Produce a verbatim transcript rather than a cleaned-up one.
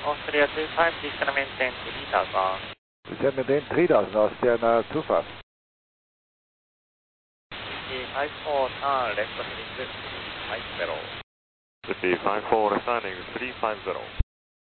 Austria two five, please can I maintain three thousand? We can maintain three thousand, Austrian uh, two five. five four, turn left three five zero. Fifty five four, standing three five zero.